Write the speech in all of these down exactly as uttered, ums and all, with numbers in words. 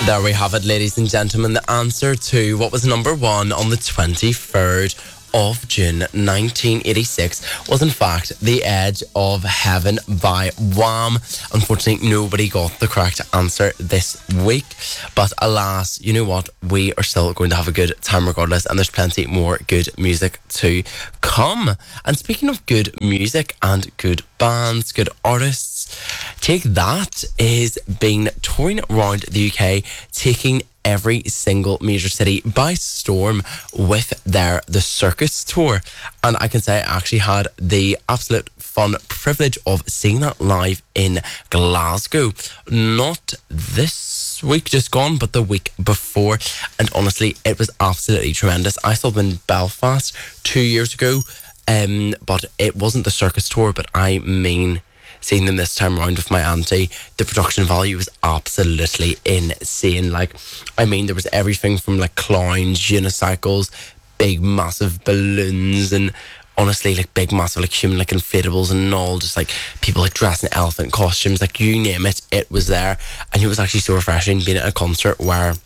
There we have it, ladies and gentlemen. The answer to what was number one on the twenty-third of June nineteen eighty-six was in fact The Edge of Heaven by Wham. Unfortunately, nobody got the correct answer this week, but alas, you know what, we are still going to have a good time regardless, and there's plenty more good music to come. And speaking of good music and good bands, good artists, Take That is being touring around the U K, taking every single major city by storm with their The Circus tour. And I can say I actually had the absolute fun privilege of seeing that live in Glasgow. Not this week just gone, but the week before. And honestly, it was absolutely tremendous. I saw them in Belfast two years ago, um, but it wasn't the Circus tour, but I mean... seeing them this time around with my auntie, the production value was absolutely insane. Like, I mean, there was everything from like clowns, unicycles, big massive balloons, and honestly, like big massive like human like inflatables and all, just like people like dressed in elephant costumes, like you name it, it was there. And it was actually so refreshing being at a concert where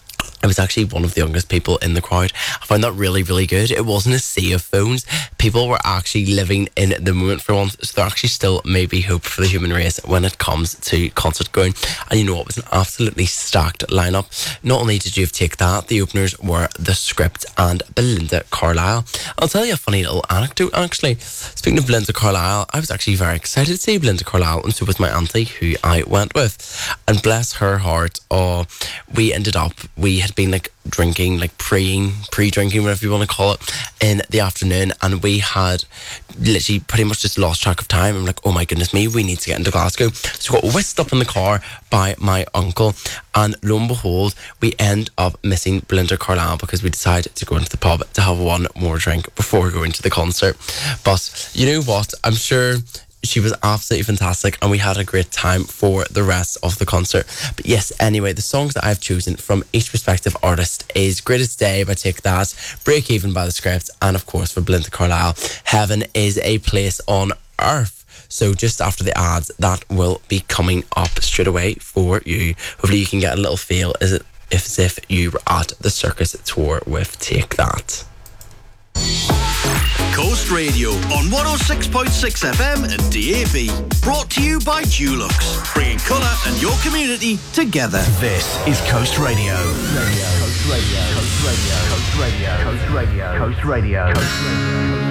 I was actually one of the youngest people in the crowd. I found that really, really good. It wasn't a sea of phones. People were actually living in the moment for once. So there actually still may be hope for the human race when it comes to concert going. And you know, it was an absolutely stacked lineup. Not only did you have Take That, the openers were The Script and Belinda Carlisle. I'll tell you a funny little anecdote actually. Speaking of Belinda Carlisle, I was actually very excited to see Belinda Carlisle, and so was my auntie who I went with. And bless her heart, oh, we ended up, we had been like drinking, like pre pre-drinking, whatever you want to call it, in the afternoon, and we had literally pretty much just lost track of time. I'm like, oh my goodness me, we need to get into Glasgow. So we got whisked up in the car by my uncle, and lo and behold, we end up missing Belinda Carlisle because we decided to go into the pub to have one more drink before going to the concert. But you know what, I'm sure she was absolutely fantastic, and we had a great time for the rest of the concert. But yes, anyway, the songs that I've chosen from each respective artist is Greatest Day by Take That, Break Even by The Script, and of course for Belinda Carlisle, Heaven is a Place on Earth. So just after the ads, that will be coming up straight away for you. Hopefully you can get a little feel as, it, as if you were at the Circus tour with Take That. Coast Radio on one oh six point six F M and D A B. Brought to you by Dulux, bringing colour and your community together. This is Coast Radio. Coast Radio. Coast Radio. Coast Radio. Coast Radio. Coast Radio. Coast Radio. Coast Radio.